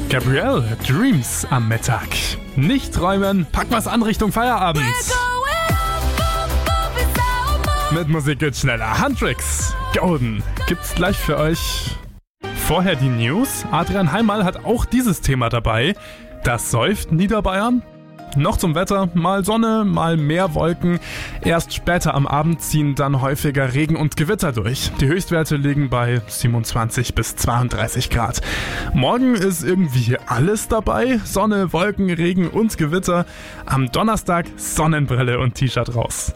Gabrielle, Dreams am Mittag. Nicht träumen, pack was an Richtung Feierabend. Mit Musik geht's schneller. Handtricks, Golden, gibt's gleich für euch. Vorher die News. Adrian Heimal hat auch dieses Thema dabei. Das säuft Niederbayern. Noch zum Wetter, mal Sonne, mal mehr Wolken. Erst später am Abend ziehen dann häufiger Regen und Gewitter durch. Die Höchstwerte liegen bei 27 bis 32 Grad. Morgen ist irgendwie alles dabei. Sonne, Wolken, Regen und Gewitter. Am Donnerstag Sonnenbrille und T-Shirt raus.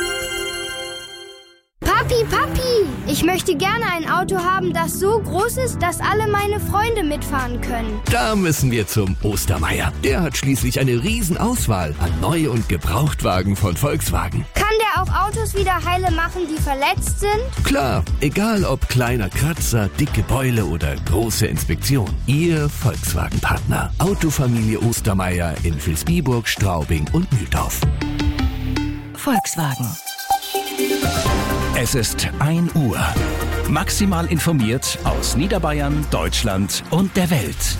Papi, ich möchte gerne ein Auto haben, das so groß ist, dass alle meine Freunde mitfahren können. Da müssen wir zum Ostermeier. Der hat schließlich eine Riesenauswahl an Neu- und Gebrauchtwagen von Volkswagen. Kann der auch Autos wieder heile machen, die verletzt sind? Klar, egal ob kleiner Kratzer, dicke Beule oder große Inspektion. Ihr Volkswagen-Partner. Autofamilie Ostermeier in Vilsbiburg, Straubing und Mühldorf. Volkswagen. Es ist 1 Uhr. Maximal informiert aus Niederbayern, Deutschland und der Welt.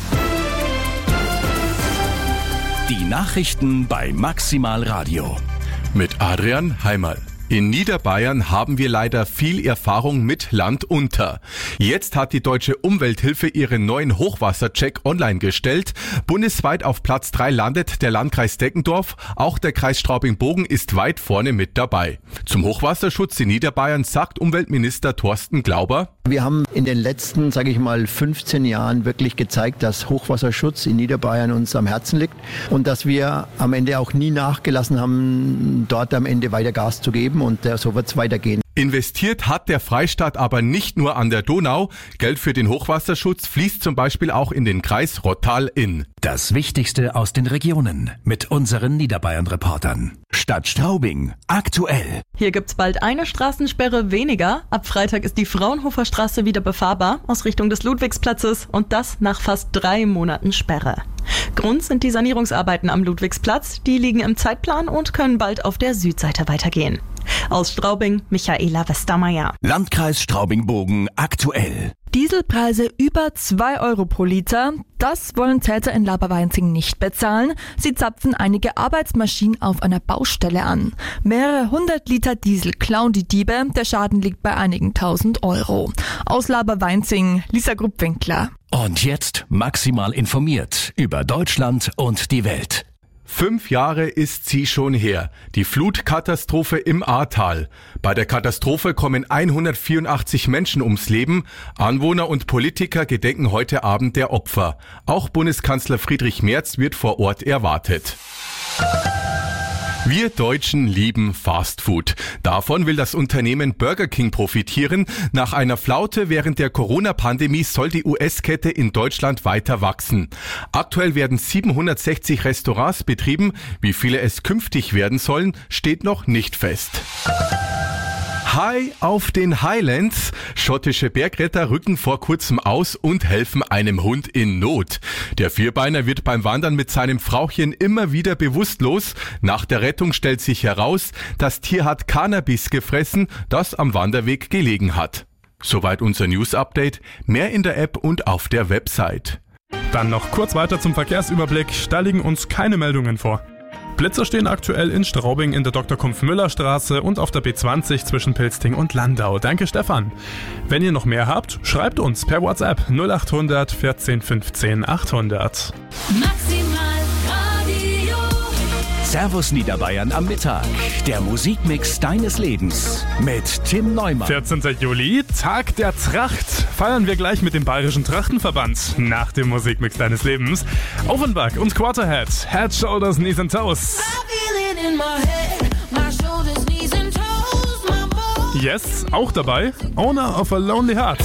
Die Nachrichten bei Maximal Radio. Mit Adrian Heimal. In Niederbayern haben wir leider viel Erfahrung mit Land unter. Jetzt hat die Deutsche Umwelthilfe ihren neuen Hochwassercheck online gestellt. Bundesweit auf Platz 3 landet der Landkreis Deggendorf. Auch der Kreis Straubing-Bogen ist weit vorne mit dabei. Zum Hochwasserschutz in Niederbayern sagt Umweltminister Thorsten Glauber: Wir haben in den letzten, 15 Jahren wirklich gezeigt, dass Hochwasserschutz in Niederbayern uns am Herzen liegt und dass wir am Ende auch nie nachgelassen haben, dort am Ende weiter Gas zu geben, und so wird es weitergehen. Investiert hat der Freistaat aber nicht nur an der Donau. Geld für den Hochwasserschutz fließt zum Beispiel auch in den Kreis Rottal-Inn. Das Wichtigste aus den Regionen mit unseren Niederbayern-Reportern. Stadt Straubing, aktuell. Hier gibt's bald eine Straßensperre weniger. Ab Freitag ist die Fraunhofer Straße wieder befahrbar aus Richtung des Ludwigsplatzes, und das nach fast 3 Monaten Sperre. Grund sind die Sanierungsarbeiten am Ludwigsplatz. Die liegen im Zeitplan und können bald auf der Südseite weitergehen. Aus Straubing, Michaela Westermeier. Landkreis Straubing-Bogen, aktuell. Dieselpreise über 2 Euro pro Liter. Das wollen Täter in Laberweinzing nicht bezahlen. Sie zapfen einige Arbeitsmaschinen auf einer Baustelle an. Mehrere 100 Liter Diesel klauen die Diebe. Der Schaden liegt bei einigen 1000 Euro. Aus Laberweinzing, Lisa Gruppwinkler. Und jetzt maximal informiert über Deutschland und die Welt. 5 Jahre ist sie schon her, die Flutkatastrophe im Ahrtal. Bei der Katastrophe kommen 184 Menschen ums Leben. Anwohner und Politiker gedenken heute Abend der Opfer. Auch Bundeskanzler Friedrich Merz wird vor Ort erwartet. Wir Deutschen lieben Fastfood. Davon will das Unternehmen Burger King profitieren. Nach einer Flaute während der Corona-Pandemie soll die US-Kette in Deutschland weiter wachsen. Aktuell werden 760 Restaurants betrieben. Wie viele es künftig werden sollen, steht noch nicht fest. High auf den Highlands. Schottische Bergretter rücken vor kurzem aus und helfen einem Hund in Not. Der Vierbeiner wird beim Wandern mit seinem Frauchen immer wieder bewusstlos. Nach der Rettung stellt sich heraus, das Tier hat Cannabis gefressen, das am Wanderweg gelegen hat. Soweit unser News-Update. Mehr in der App und auf der Website. Dann noch kurz weiter zum Verkehrsüberblick. Da liegen uns keine Meldungen vor. Blitzer stehen aktuell in Straubing in der Dr.Kumpf-Müller-Straße und auf der B20 zwischen Pilsting und Landau. Danke, Stefan. Wenn ihr noch mehr habt, schreibt uns per WhatsApp 0800 14 15 800. Maximal Radio. Servus Niederbayern am Mittag. Der Musikmix deines Lebens mit Tim Neumann. 14. Juli, Tag der Tracht. Feiern wir gleich mit dem Bayerischen Trachtenverband nach dem Musikmix deines Lebens. Offenbach und Quarterhead. Head, Shoulders, Knees and Toes. Yes, auch dabei. Owner of a Lonely Heart.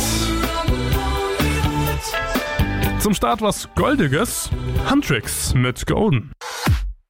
Zum Start was Goldiges. Handtricks mit Golden.